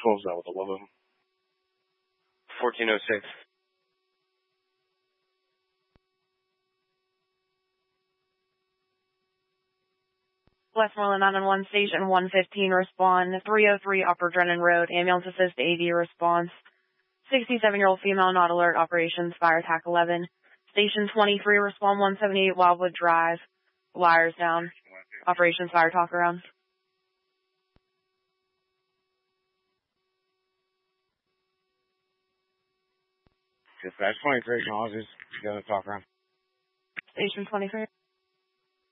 12's out with 11. 1406. Westmoreland 911 Station 115, respond 303 Upper Drennan Road, ambulance assist AV response. 67-year-old female not alert, operations fire attack 11. Station 23, respond 178 Wildwood Drive, wires down, operations fire talk around. Dispatch 23 acknowledges, you got a talk around. Station 23.